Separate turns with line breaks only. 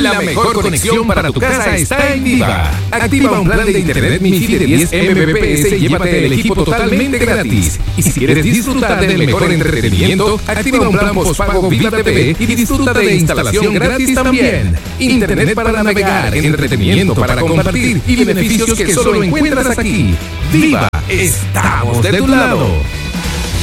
La mejor conexión para tu casa está en Viva. Activa un plan de internet MiFi de 10 Mbps y llévate el equipo totalmente gratis. Y si quieres disfrutar del mejor entretenimiento, activa un plan postpago Viva TV y disfruta de instalación gratis también. Internet para navegar, entretenimiento para compartir y beneficios que solo encuentras aquí. Viva, estamos de tu lado.